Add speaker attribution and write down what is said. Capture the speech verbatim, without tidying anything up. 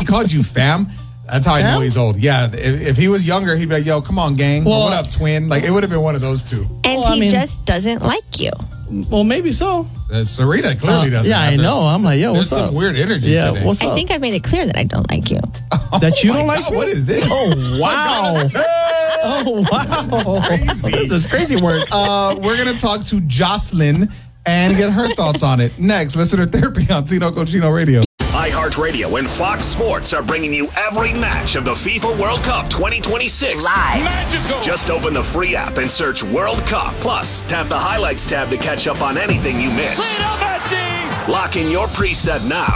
Speaker 1: called you fam, that's how I know he's old. Yeah, if, if he was younger, he'd be like, yo, come on, gang.
Speaker 2: Well,
Speaker 1: what up, twin? Like, it would have been one of those two.
Speaker 3: And
Speaker 2: Well, I
Speaker 3: he
Speaker 2: mean-
Speaker 3: just doesn't like you.
Speaker 2: Well, maybe so.
Speaker 1: Uh, Serena clearly
Speaker 2: Uh,
Speaker 1: doesn't.
Speaker 2: yeah, I
Speaker 1: have
Speaker 2: know. I'm like, yo,
Speaker 1: There's
Speaker 2: what's
Speaker 1: some
Speaker 2: up?
Speaker 1: weird energy
Speaker 2: Yeah,
Speaker 1: today.
Speaker 2: what's up?
Speaker 3: I think I made it clear that I don't like you.
Speaker 2: That you
Speaker 1: Oh my
Speaker 2: don't like
Speaker 1: God,
Speaker 2: me?
Speaker 1: what is this?
Speaker 2: Oh, wow. Oh, wow.
Speaker 1: Crazy.
Speaker 2: This is crazy work.
Speaker 1: Uh, we're going to talk to Jocelyn and get her thoughts on it. Next, Listener Therapy on Tino Cochino Radio.
Speaker 4: iHeartRadio and Fox Sports are bringing you every match of the FIFA World Cup twenty twenty-six.
Speaker 3: Live.
Speaker 4: Magical. Just open the free app and search World Cup. Plus, tap the highlights tab to catch up on anything you missed. Lock in your preset now